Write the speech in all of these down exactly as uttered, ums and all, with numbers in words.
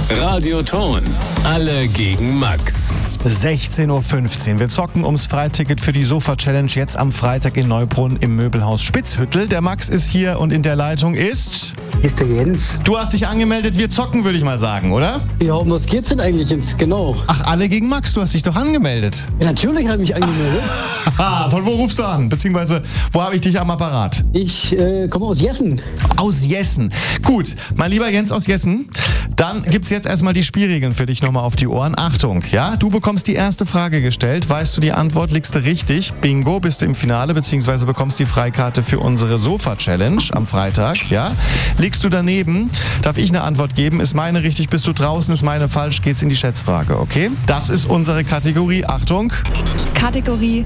Radioton. Alle gegen Max. sechzehn Uhr fünfzehn. Wir zocken ums Freiticket für die Sofa-Challenge jetzt am Freitag in Neubrunn im Möbelhaus Spitzhüttel. Der Max ist hier und in der Leitung ist... Ist der Jens. Du hast dich angemeldet, wir zocken, würde ich mal sagen, oder? Ja, um was geht's denn eigentlich, Jens? Genau. Ach, alle gegen Max, du hast dich doch angemeldet. Ja, natürlich habe ich mich angemeldet. Aha, von wo rufst du an? Beziehungsweise, wo habe ich dich am Apparat? Ich äh, komme aus Jessen. Aus Jessen. Gut, mein lieber Jens aus Jessen, dann gibt's jetzt erstmal die Spielregeln für dich nochmal auf die Ohren. Achtung, ja, du bekommst die erste Frage gestellt. Weißt du die Antwort, liegst du richtig. Bingo, bist du im Finale, beziehungsweise bekommst die Freikarte für unsere Sofa-Challenge am Freitag, ja. Liegst du daneben, darf ich eine Antwort geben. Ist meine richtig, bist du draußen, ist meine falsch, geht's in die Schätzfrage, okay? Das ist unsere Kategorie. Achtung. Kategorie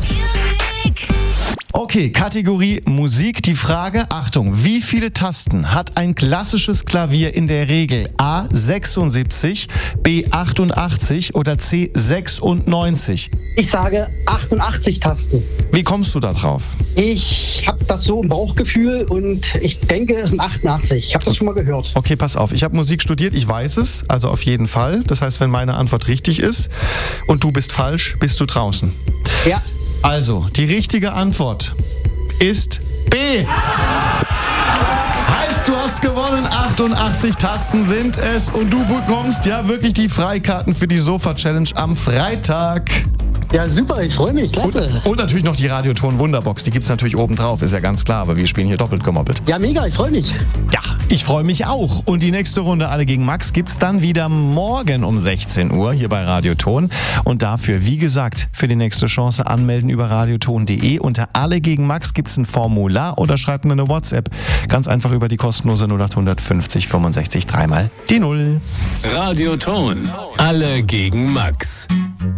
Okay, Kategorie Musik. Die Frage, Achtung, wie viele Tasten hat ein klassisches Klavier in der Regel? A sechsundsiebzig, B achtundachtzig oder C sechsundneunzig? Ich sage achtundachtzig Tasten. Wie kommst du da drauf? Ich habe das so im Bauchgefühl und ich denke, es sind achtundachtzig. Ich habe das schon mal gehört. Okay, pass auf. Ich habe Musik studiert, ich weiß es, also auf jeden Fall. Das heißt, wenn meine Antwort richtig ist und du bist falsch, bist du draußen. Ja. Also, die richtige Antwort ist B. Heißt, du hast gewonnen, achtundachtzig Tasten sind es und du bekommst ja wirklich die Freikarten für die Sofa-Challenge am Freitag. Ja, super, ich freue mich, klasse. Und, und natürlich noch die Radioton Wunderbox, die gibt's natürlich oben drauf, ist ja ganz klar, aber wir spielen hier doppelt gemoppelt. Ja, mega, ich freue mich. Ja, ich freue mich auch. Und die nächste Runde Alle gegen Max gibt's dann wieder morgen um sechzehn Uhr hier bei Radioton. Und dafür, wie gesagt, für die nächste Chance anmelden über radioton punkt de. Unter Alle gegen Max gibt's ein Formular oder schreibt mir eine WhatsApp. Ganz einfach über die kostenlose null acht fünfzig fünfundsechzig dreimal die Null. Radioton. Alle gegen Max.